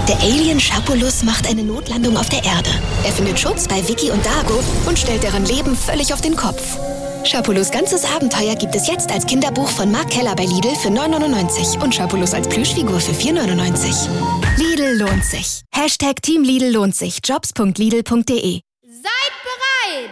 Der Alien Schapulus macht eine Notlandung auf der Erde. Er findet Schutz bei Vicky und Dago und stellt deren Leben völlig auf den Kopf. Schapulus' ganzes Abenteuer gibt es jetzt als Kinderbuch von Mark Keller bei Lidl für 9,99 und Schapulus als Plüschfigur für 4,99. Lidl lohnt sich. Hashtag Team Lidl lohnt sich. Jobs.lidl.de. Seid bereit!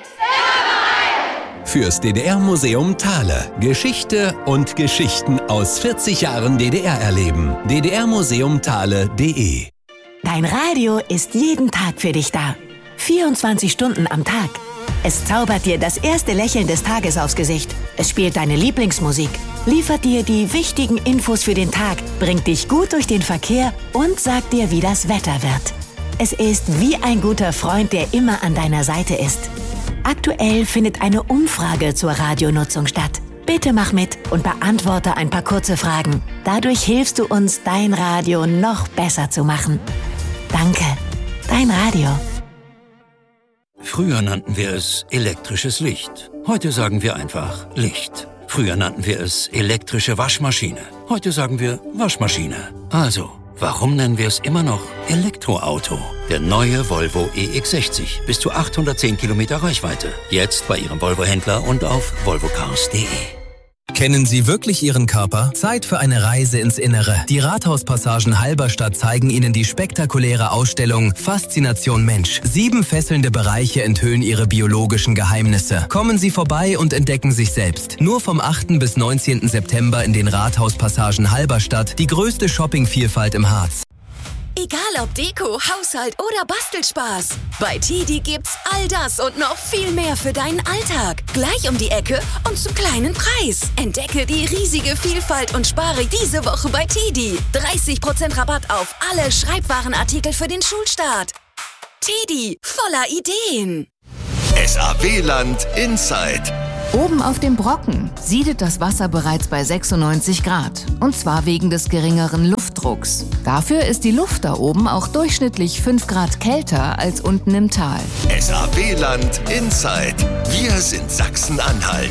Fürs DDR-Museum Thale. Geschichte und Geschichten aus 40 Jahren DDR erleben. ddrmuseumthale.de. Dein Radio ist jeden Tag für dich da. 24 Stunden am Tag. Es zaubert dir das erste Lächeln des Tages aufs Gesicht. Es spielt deine Lieblingsmusik, liefert dir die wichtigen Infos für den Tag, bringt dich gut durch den Verkehr und sagt dir, wie das Wetter wird. Es ist wie ein guter Freund, der immer an deiner Seite ist. Aktuell findet eine Umfrage zur Radionutzung statt. Bitte mach mit und beantworte ein paar kurze Fragen. Dadurch hilfst du uns, dein Radio noch besser zu machen. Danke, dein Radio. Früher nannten wir es elektrisches Licht. Heute sagen wir einfach Licht. Früher nannten wir es elektrische Waschmaschine. Heute sagen wir Waschmaschine. Also, warum nennen wir es immer noch Elektroauto? Der neue Volvo EX60. Bis zu 810 Kilometer Reichweite. Jetzt bei Ihrem Volvo-Händler und auf volvocars.de. Kennen Sie wirklich Ihren Körper? Zeit für eine Reise ins Innere. Die Rathauspassagen Halberstadt zeigen Ihnen die spektakuläre Ausstellung Faszination Mensch. 7 fesselnde Bereiche enthüllen Ihre biologischen Geheimnisse. Kommen Sie vorbei und entdecken sich selbst. Nur vom 8. bis 19. September in den Rathauspassagen Halberstadt, die größte Shoppingvielfalt im Harz. Egal ob Deko, Haushalt oder Bastelspaß. Bei TiDi gibt's all das und noch viel mehr für deinen Alltag. Gleich um die Ecke und zum kleinen Preis. Entdecke die riesige Vielfalt und spare diese Woche bei TiDi. 30% Rabatt auf alle Schreibwarenartikel für den Schulstart. TiDi, voller Ideen. SAW-Land Inside. Oben auf dem Brocken siedet das Wasser bereits bei 96 Grad. Und zwar wegen des geringeren Luftdrucks. Dafür ist die Luft da oben auch durchschnittlich 5 Grad kälter als unten im Tal. SAW-Land Inside. Wir sind Sachsen-Anhalt.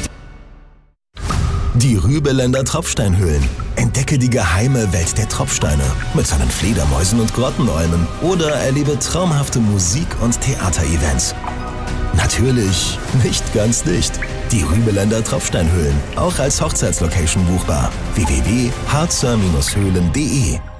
Die Rübeländer Tropfsteinhöhlen. Entdecke die geheime Welt der Tropfsteine mit seinen Fledermäusen und Grottenolmen oder erlebe traumhafte Musik- und Theaterevents. Natürlich nicht ganz dicht. Die Rübeländer Tropfsteinhöhlen, auch als Hochzeitslocation buchbar. www.harzer-höhlen.de